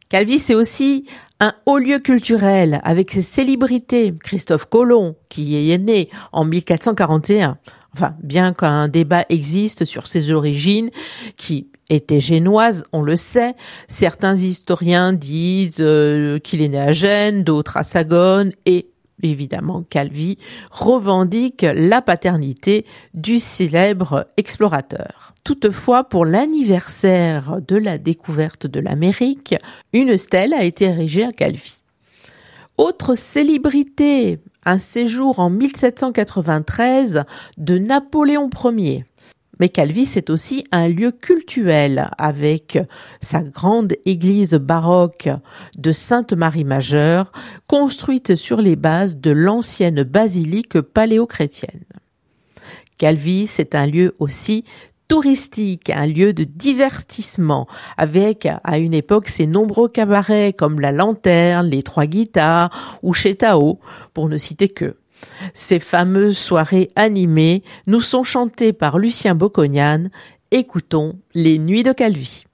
Calvi, c'est aussi un haut lieu culturel avec ses célébrités. Christophe Colomb, qui est né en 1441. Enfin, bien qu'un débat existe sur ses origines, qui était génoise, on le sait. Certains historiens disent qu'il est né à Gênes, d'autres à Sagone, et évidemment, Calvi revendique la paternité du célèbre explorateur. Toutefois, pour l'anniversaire de la découverte de l'Amérique, une stèle a été érigée à Calvi. Autre célébrité, un séjour en 1793 de Napoléon Ier. Mais Calvi, c'est aussi un lieu cultuel avec sa grande église baroque de Sainte-Marie-Majeure, construite sur les bases de l'ancienne basilique paléochrétienne. Calvi, c'est un lieu aussi touristique, un lieu de divertissement, avec à une époque ses nombreux cabarets comme la Lanterne, les Trois Guitares ou chez Tao, pour ne citer que. Ces fameuses soirées animées nous sont chantées par Lucien Bocconian. Écoutons les Nuits de Calvi.